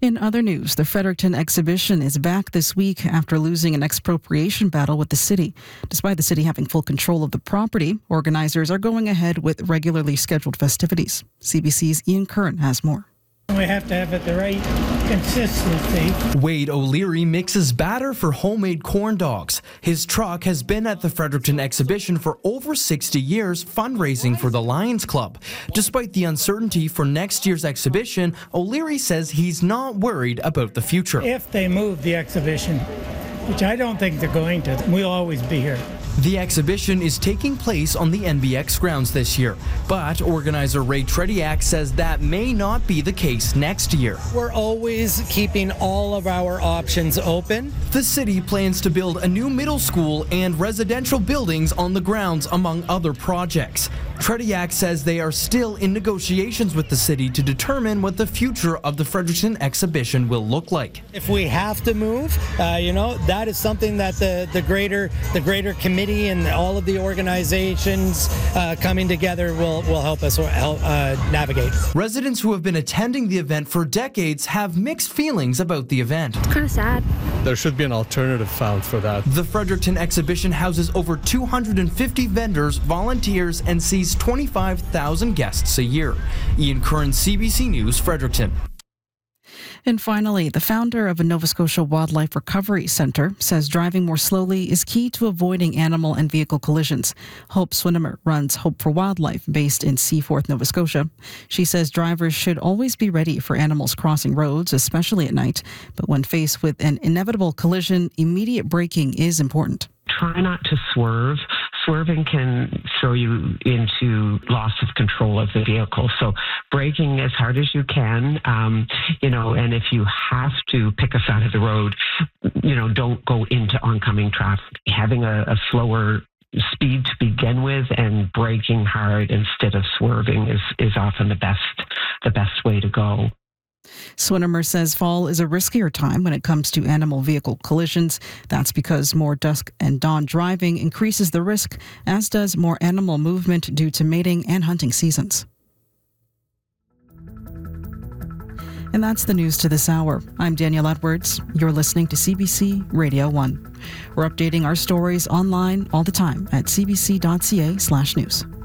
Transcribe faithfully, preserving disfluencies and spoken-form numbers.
In other news, the Fredericton exhibition is back this week after losing an expropriation battle with the city. Despite the city having full control of the property, organizers are going ahead with regularly scheduled festivities. C B C's Ian Curran has more. We have to have it the right consistency. Wade O'Leary mixes batter for homemade corn dogs. His truck has been at the Fredericton exhibition for over sixty years, fundraising for the Lions Club. Despite the uncertainty for next year's exhibition, O'Leary says he's not worried about the future. If they move the exhibition, which I don't think they're going to, we'll always be here. The exhibition is taking place on the N B X grounds this year, but organizer Ray Tretiak says that may not be the case next year. We're always keeping all of our options open. The city plans to build a new middle school and residential buildings on the grounds, among other projects. Tretiak says they are still in negotiations with the city to determine what the future of the Fredericton exhibition will look like. If we have to move, uh, you know, that is something that the, the greater the greater committee and all of the organizations uh, coming together will, will help us help, uh, navigate. Residents who have been attending the event for decades have mixed feelings about the event. It's kind of sad. There should be an alternative found for that. The Fredericton exhibition houses over two hundred fifty vendors, volunteers, and sees twenty-five thousand guests a year. Ian Curran, C B C News, Fredericton. And finally, the founder of a Nova Scotia Wildlife Recovery Centre says driving more slowly is key to avoiding animal and vehicle collisions. Hope Swinimer runs Hope for Wildlife, based in Seaforth, Nova Scotia. She says drivers should always be ready for animals crossing roads, especially at night. But when faced with an inevitable collision, immediate braking is important. Try not to swerve. Swerving can throw you into loss of control of the vehicle. So braking as hard as you can, um, you know, and if you have to pick a side of the road, you know, don't go into oncoming traffic. Having a, a slower speed to begin with and braking hard instead of swerving is, is often the best, the best way to go. Swinimer says fall is a riskier time when it comes to animal-vehicle collisions. That's because more dusk and dawn driving increases the risk, as does more animal movement due to mating and hunting seasons. And that's the news to this hour. I'm Danielle Edwards. You're listening to C B C Radio one. We're updating our stories online all the time at cbc.ca slash news.